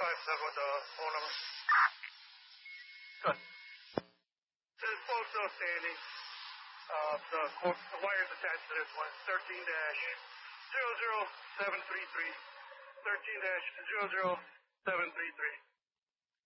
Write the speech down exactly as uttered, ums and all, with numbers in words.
five seven with the phone number. Good. This is both still standing. Uh, the, quote, the wires attached to this one, thirteen dash zero zero seven three three. thirteen dash zero zero seven three three.